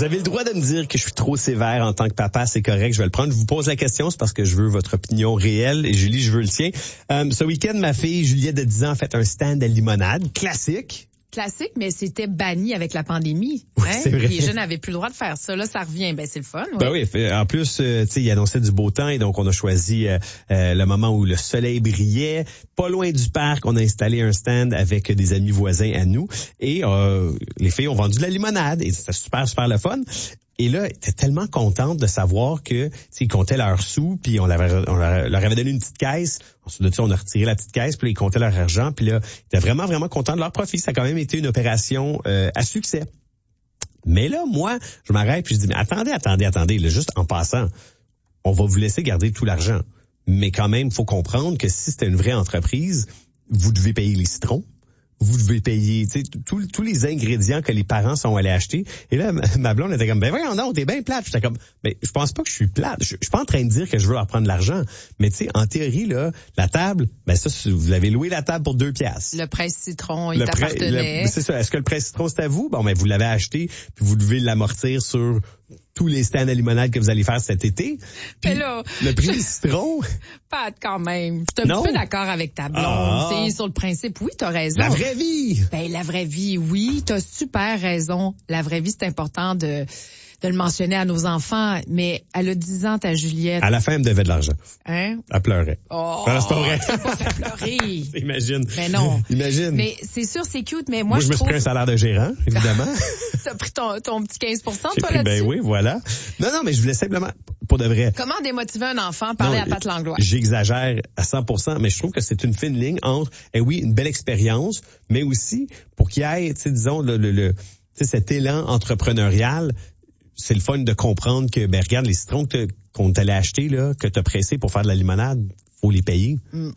Vous avez le droit de me dire que je suis trop sévère en tant que papa, c'est correct, je vais le prendre. Je vous pose la question, c'est parce que je veux votre opinion réelle et Julie, je veux le tien. Ce week-end, ma fille Juliette de 10 ans a fait un stand à limonade, classique. Classique, mais c'était banni avec la pandémie. Oui, c'est vrai. Les jeunes n'avaient plus le droit de faire ça. Là, ça revient. Ben, c'est le fun. Oui. Ben oui. En plus, tu sais, il annonçait du beau temps et donc on a choisi le moment où le soleil brillait. Pas loin du parc, on a installé un stand avec des amis voisins à nous et les filles ont vendu de la limonade et c'était super, super le fun. Et là, elle était tellement contente de savoir que ils comptaient leurs sous, puis on leur avait donné une petite caisse. Ensuite de ça, on a retiré la petite caisse, puis là, ils comptaient leur argent, puis là, ils étaient vraiment, vraiment contents de leur profit. Ça a quand même été une opération à succès. Mais là, moi, je m'arrête puis je dis, mais attendez, là, juste en passant, on va vous laisser garder tout l'argent. Mais quand même, il faut comprendre que si c'était une vraie entreprise, vous devez payer les citrons. Vous devez payer tous les ingrédients que les parents sont allés acheter. Et là, ma blonde était comme, ben voyons non, t'es bien plate. J'étais comme, ben je pense pas que je suis plate. Je suis pas en train de dire que je veux leur prendre de l'argent. Mais tu sais, en théorie, là, la table, ben ça, vous avez loué la table pour 2 piastres. Le presse citron, il t'appartenait. C'est ça. Est-ce que le presse citron, c'est à vous? Bon, ben vous l'avez acheté, puis vous devez l'amortir sur tous les stands à limonade que vous allez faire cet été. Mais là, le prix du citron. Pas quand même. Je suis un peu d'accord avec ta blonde. C'est sur le principe. Oui, t'as raison. La vraie vie. Ben, la vraie vie, oui. T'as super raison. La vraie vie, c'est important de le mentionner à nos enfants. Mais elle a 10 ans, ta Juliette. À la fin, elle me devait de l'argent. Hein? Elle pleurait. Oh. Non, c'est pas vrai. Ça pas fait pleurer. Imagine. Mais non. Imagine. Mais c'est sûr, c'est cute, mais moi, je me suis pris un salaire de gérant, évidemment. T'as pris ton petit 15% toi là-dessus? Ben oui, voilà. Non, mais je voulais simplement, pour de vrai. Comment démotiver un enfant, parler à Pat Langlois? J'exagère à 100%, mais je trouve que c'est une fine ligne entre, oui, une belle expérience, mais aussi pour qu'il y ait, disons, cet élan entrepreneurial. C'est le fun de comprendre que, ben regarde, les citrons qu'on t'allait acheter, là, que t'as pressé pour faire de la limonade, faut les payer.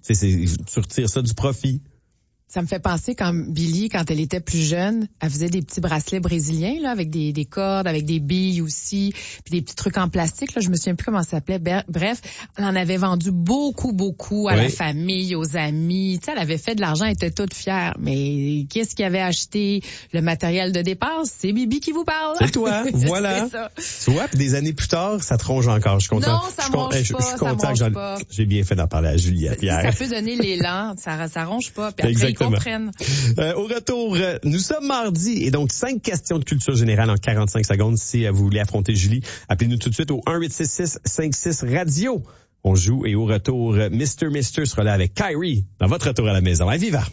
Tu retires ça du profit. Ça me fait penser quand Billy, quand elle était plus jeune, elle faisait des petits bracelets brésiliens là, avec des cordes, avec des billes aussi, puis des petits trucs en plastique. Là, je me souviens plus comment ça s'appelait. Bref, elle en avait vendu beaucoup à la famille, aux amis. Tu sais, elle avait fait de l'argent, elle était toute fière. Mais qu'est-ce qu'il avait acheté? Le matériel de dépense, c'est Bibi qui vous parle. C'est toi, voilà. Tu vois, puis des années plus tard, ça te ronge encore. Je suis content. Non, ça ronge pas. Je suis content que j'ai bien fait d'en parler à Juliette hier. Ça peut donner l'élan, ça ronge pas. Puis après, ils comprennent. Au retour, nous sommes mardi et donc 5 questions de culture générale en 45 secondes. Si vous voulez affronter Julie, appelez-nous tout de suite au 1-866-56-RADIO. On joue et au retour, Mr. sera là avec Kyrie dans votre retour à la maison. À Viva!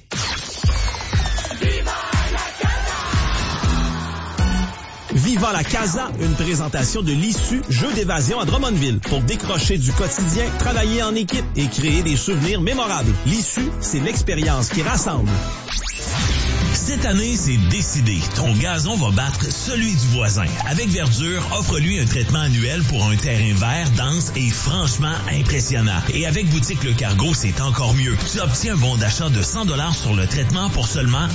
Viva la Casa, une présentation de l'ISSU, jeu d'évasion à Drummondville. Pour décrocher du quotidien, travailler en équipe et créer des souvenirs mémorables. L'ISSU, c'est l'expérience qui rassemble. Cette année, c'est décidé. Ton gazon va battre celui du voisin. Avec Verdure, offre-lui un traitement annuel pour un terrain vert, dense et franchement impressionnant. Et avec Boutique Le Cargo, c'est encore mieux. Tu obtiens un bon d'achat de 100$ sur le traitement pour seulement